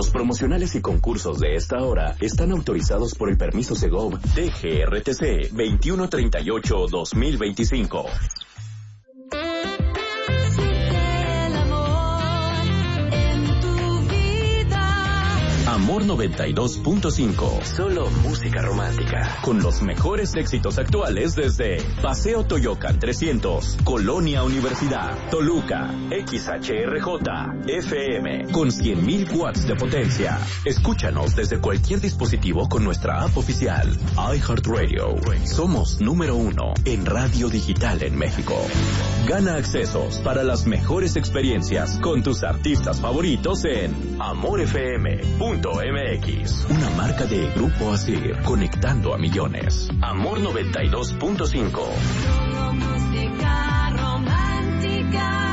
Los promocionales y concursos de esta hora están autorizados por el permiso Segov DGRTC 2138-2025. Amor 92.5. Solo música romántica. Con los mejores éxitos actuales desde Paseo Toyocan 300, Colonia Universidad, Toluca, XHRJ, FM, con 100.000 watts de potencia. Escúchanos desde cualquier dispositivo con nuestra app oficial, iHeartRadio. Somos número 1 en radio digital en México. Gana accesos para las mejores experiencias con tus artistas favoritos en amorfm.mx. Una marca de Grupo Asir, conectando a millones. Amor 92.5. Música romántica.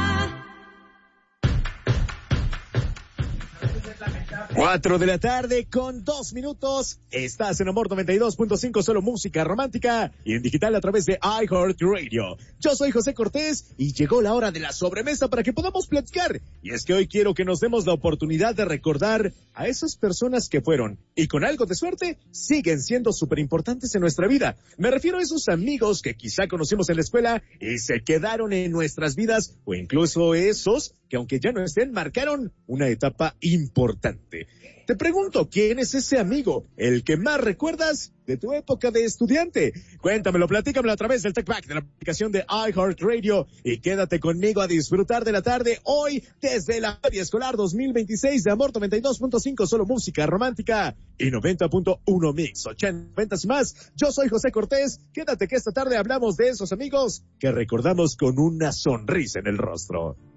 4 de la tarde con 2 minutos. Estás en Amor 92.5, solo música romántica y en digital a través de iHeartRadio. Yo soy José Cortés y llegó la hora de la sobremesa para que podamos platicar. Y es que hoy quiero que nos demos la oportunidad de recordar a esas personas que fueron y con algo de suerte siguen siendo súper importantes en nuestra vida. Me refiero a esos amigos que quizá conocimos en la escuela y se quedaron en nuestras vidas, o incluso esos que aunque ya no estén, marcaron una etapa importante. Te pregunto, ¿quién es ese amigo, el que más recuerdas de tu época de estudiante? Cuéntamelo, platícamelo a través del TechBack de la aplicación de iHeartRadio y quédate conmigo a disfrutar de la tarde hoy desde la feria escolar 2026 de Amor 92.5, solo música romántica y 90.1 mix, 80 ventas y más. Yo soy José Cortés, quédate que esta tarde hablamos de esos amigos que recordamos con una sonrisa en el rostro.